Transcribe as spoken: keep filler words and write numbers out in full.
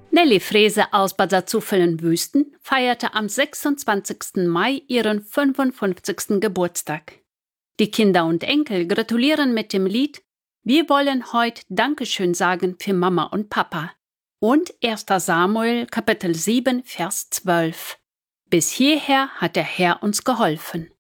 Nelly Frese aus Bad Salzuflen-Wüsten feierte am sechsundzwanzigsten Mai ihren fünfundfünfzigsten Geburtstag. Die Kinder und Enkel gratulieren mit dem Lied „Wir wollen heut Dankeschön sagen für Mama und Papa" und erster Samuel Kapitel sieben, Vers zwölf. Bis hierher hat der Herr uns geholfen.